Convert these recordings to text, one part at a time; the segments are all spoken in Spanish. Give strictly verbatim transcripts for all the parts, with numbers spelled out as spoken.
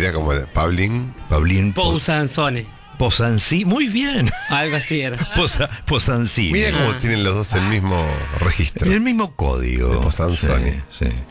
Sería como el Pablín. Pablín Pousanzone. Posanzi, muy bien. Algo así era. Posa, Posanzi. Mira cómo Ah. tienen los dos el mismo registro. El mismo código. De Posanzoni. Sí, sí.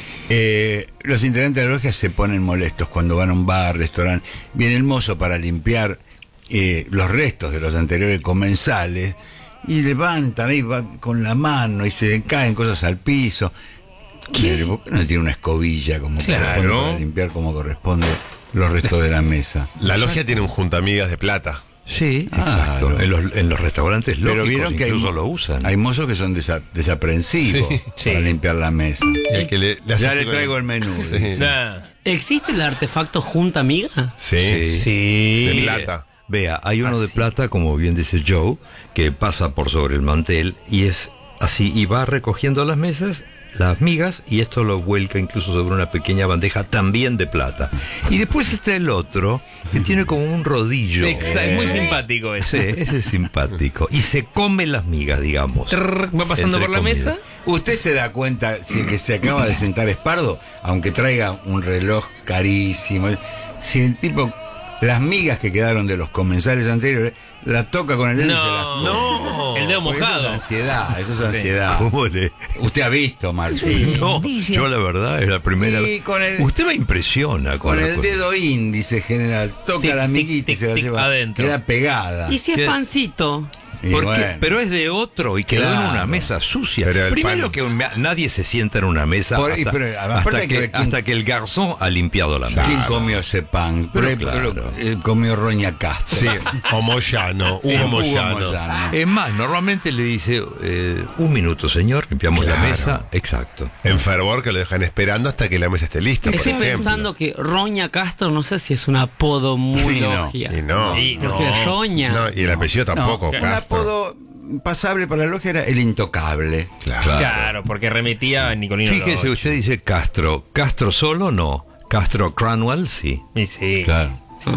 Eh, los integrantes de la logia se ponen molestos cuando van a un bar, restaurante. Viene el mozo para limpiar eh, los restos de los anteriores comensales y levantan ahí va con la mano y se caen cosas al piso. ¿Qué? ¿Por qué no tiene una escobilla como Claro. corresponde para limpiar como corresponde los restos de la mesa? La logia tiene un juntamigas de plata. Sí, Ah, exacto. claro. En los, en los restaurantes Pero lógicos vieron que hay, incluso lo usan. hay mozos que son desa- desaprensivos Sí. para Sí. limpiar la mesa. El que le, le hace Ya así le con traigo el menú. dice. Nah. ¿Existe el artefacto junta amiga? Sí. Sí. De Mire, plata. Vea, hay uno de Así. plata, como bien dice Joe, que pasa por sobre el mantel y es así, y va recogiendo las mesas, las migas, y esto lo vuelca incluso sobre una pequeña bandeja también de plata. Y después está el otro, que tiene como un rodillo. Exa- es muy simpático Sí, ese. ese es simpático. Y se come las migas, digamos. Trrr, va pasando Entre por la comidas. mesa. ¿Usted se da cuenta si que se acaba de sentar Espardo, aunque traiga un reloj carísimo, si el tipo, las migas que quedaron de los comensales anteriores, la toca con el dedo y se las No. come? No. El dedo Porque mojado. Eso es ansiedad, eso es ansiedad. ¿Cómo le...? Usted ha visto, Marco. Sí. No, yo la verdad es la primera. Y con el- Usted me impresiona con, Con la el cosa. dedo índice general, toca Tic, la tic, miguita y tic, se la tic, lleva. adentro. Queda pegada. ¿Y si es ¿Qué? pancito? Y Porque- bueno. pero es de otro y quedó Claro. en una mesa sucia. Pero el Primero pan- que un- nadie se sienta en una mesa Por- y hasta, pero, hasta aparte hay que que, ver quién- hasta que el garzón ha limpiado la ¿Quién mesa. comió ese pan? Pero Por ahí, claro. eh, comió Roña Castro. Sí. O Moyano. Hugo Hugo Moyano. Moyano. Es más, normalmente le dice, eh, un minuto, señor, limpiamos la Claro. mesa. Exacto. En fervor que lo dejan esperando hasta que la mesa esté lista. por Estoy ejemplo. pensando que Roña Castro, no sé si es un apodo muy Sí, no. logia. Y no. Sí, no. Porque Roña. No, y el apellido tampoco, No, un Castro. apodo pasable para la logia era el intocable. Claro. Claro, porque remitía a Nicolino. Fíjese, Roche. usted dice Castro. ¿Castro solo? No. Castro Cranwell, sí. Y sí. Claro.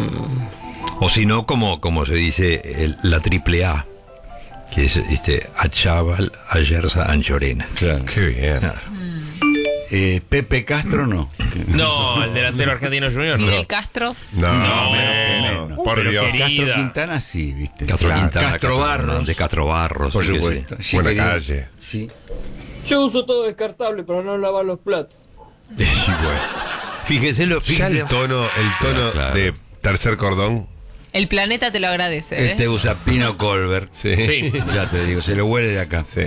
O si no, como, como se dice, el- la triple A, que es este, Achával, Ayerza, Anchorena. Claro. Qué bien. Eh, Pepe Castro no. No, el delantero argentino junior no. Fidel Castro. No, No, menos, menos. menos. Por Pero Dios. querido. Castro Querida. Quintana sí, ¿viste? Castro Claro. Quintana, Castro Barros. Fernández, Castro Barros. Por sí que sí. supuesto. Sí, Buena querido. calle. Sí. Yo uso todo descartable para no lavar los platos. Y bueno, fíjese lo Ya fíjese, el tono, el tono Claro. de tercer cordón. El planeta te lo agradece. ¿eh? Este usa Pino Colbert. Sí. Sí. Ya te digo, se lo huele de acá. Sí.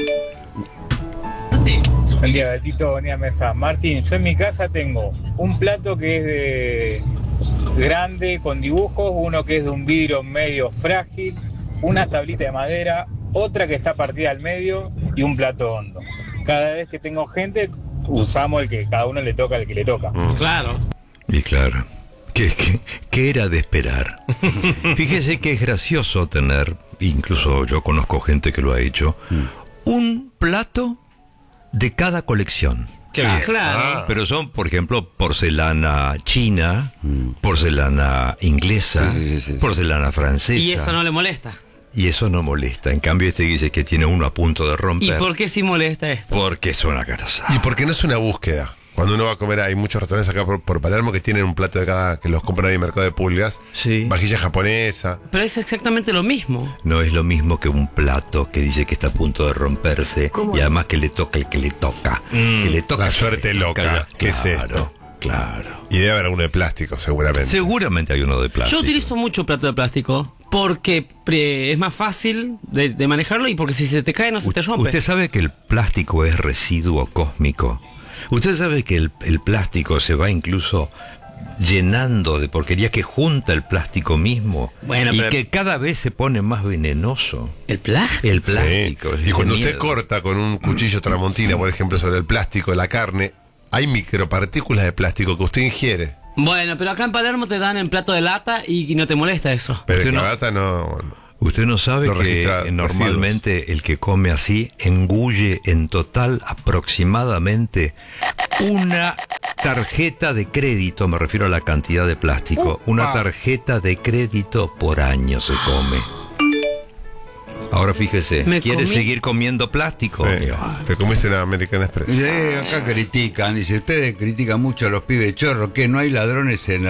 Buen día, Betito, venía a mesa. Martín, yo en mi casa tengo un plato que es de grande con dibujos, uno que es de un vidrio medio frágil, una tablita de madera, otra que está partida al medio y un plato hondo. Cada vez que tengo gente, usamos el que cada uno le toca al que le toca. Claro. Y claro, ¿qué, qué, qué era de esperar? Fíjese que es gracioso tener, incluso yo conozco gente que lo ha hecho, un plato de cada colección. Qué Ah, bien. claro. Ah. Pero son, por ejemplo, porcelana china, porcelana inglesa, Sí, sí, sí, sí. porcelana francesa. Y eso no le molesta. Y eso no molesta. En cambio, este dice que tiene uno a punto de ¿Y romper. por qué sí molesta esto? Porque es una grasa. Y porque no es una búsqueda. Cuando uno va a comer, hay muchos restaurantes acá por, por Palermo que tienen un plato de cada, que los compran ahí en Mercado de Pulgas. Sí. Vajilla japonesa. Pero es exactamente lo mismo. No es lo mismo que un plato que dice que está a punto de romperse y además que le toca el que le toca. Que le toca La suerte loca. ¿Qué es Claro, esto? Claro. Y debe haber uno de plástico, seguramente. Seguramente hay uno de plástico. Yo utilizo mucho plato de plástico porque pre- es más fácil de, de manejarlo y porque si se te cae no se te rompe. Usted sabe que el plástico es residuo cósmico. Usted sabe que el, el plástico se va incluso llenando de porquería que junta el plástico mismo. Bueno, y pero- que cada vez se pone más venenoso. ¿El plástico? El Sí. plástico. es Y cuando de usted miedo. corta con un cuchillo tramontina, por ejemplo, sobre el plástico de la carne, hay micropartículas de plástico que usted ingiere. Bueno, pero acá en Palermo te dan en plato de lata y, y no te molesta eso. Pero Usted en no- la lata no. Usted no sabe No que registra eh, normalmente el que come así engulle en total aproximadamente una tarjeta de crédito, me refiero a la cantidad de plástico, una tarjeta de crédito por año se come. Ahora fíjese, Me ¿quiere comí- seguir comiendo plástico? Sí. Te comiste una American Express. Eh, acá critican, dice, ustedes critican mucho a los pibes chorros, que no hay ladrones en